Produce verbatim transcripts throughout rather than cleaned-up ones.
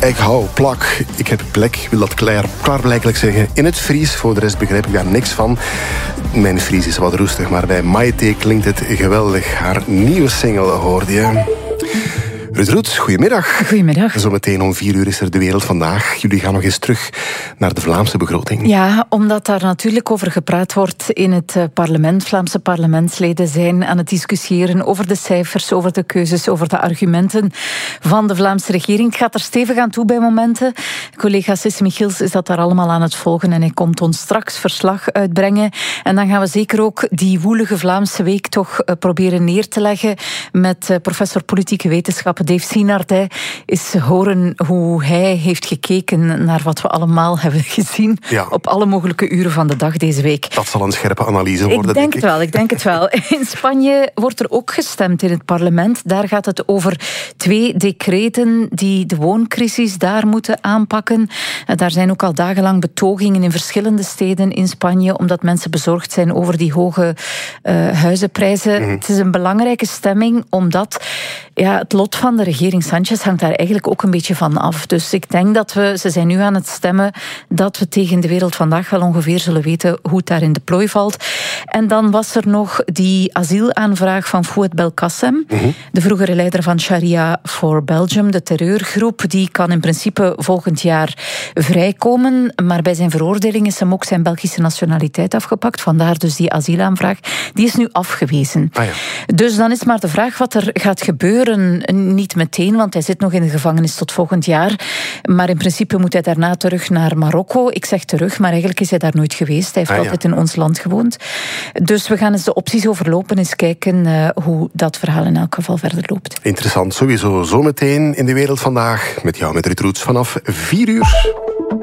Ik hou plak, ik heb plek, ik wil dat klaar, klaarblijkelijk zeggen. In het Fries, voor de rest begrijp ik daar niks van. Mijn Fries is wat roestig, maar bij Maite klinkt het geweldig. Haar nieuwe single hoorde je. Ruud Roets, goedemiddag. Goedemiddag. Zometeen om vier uur is er De Wereld Vandaag. Jullie gaan nog eens terug naar de Vlaamse begroting. Ja, omdat daar natuurlijk over gepraat wordt in het parlement. Vlaamse parlementsleden zijn aan het discussiëren over de cijfers, over de keuzes, over de argumenten van de Vlaamse regering. Het gaat er stevig aan toe bij momenten. Collega Sisse Michiels is dat daar allemaal aan het volgen en hij komt ons straks verslag uitbrengen. En dan gaan we zeker ook die woelige Vlaamse week toch proberen neer te leggen met professor politieke wetenschappen Dave Synard is horen hoe hij heeft gekeken naar wat we allemaal hebben gezien ja. op alle mogelijke uren van de dag deze week. Dat zal een scherpe analyse worden, ik denk, denk het wel, ik denk het wel. In Spanje wordt er ook gestemd in het parlement. Daar gaat het over twee decreten die de wooncrisis daar moeten aanpakken. Daar zijn ook al dagenlang betogingen in verschillende steden in Spanje, omdat mensen bezorgd zijn over die hoge uh, huizenprijzen. Mm. Het is een belangrijke stemming, omdat ja, het lot van de regering Sánchez hangt daar eigenlijk ook een beetje van af. Dus ik denk dat we, ze zijn nu aan het stemmen, dat we tegen De Wereld Vandaag wel ongeveer zullen weten hoe het daar in de plooi valt. En dan was er nog die asielaanvraag van Fouad Belkacem, mm-hmm. de vroegere leider van Sharia for Belgium, de terreurgroep. Die kan in principe volgend jaar vrijkomen, maar bij zijn veroordeling is hem ook zijn Belgische nationaliteit afgepakt. Vandaar dus die asielaanvraag. Die is nu afgewezen. Ah ja. Dus dan is maar de vraag wat er gaat gebeuren. Niet meteen, want hij zit nog in de gevangenis tot volgend jaar. Maar in principe moet hij daarna terug naar Marokko. Ik zeg terug, maar eigenlijk is hij daar nooit geweest. Hij heeft ah, ja. altijd in ons land gewoond. Dus we gaan eens de opties overlopen, eens kijken uh, hoe dat verhaal in elk geval verder loopt. Interessant, sowieso. Zometeen in De Wereld Vandaag. Met jou, met Ruud Roets, vanaf vier uur.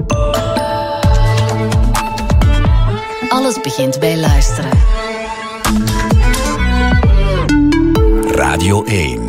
Alles begint bij luisteren. Radio één.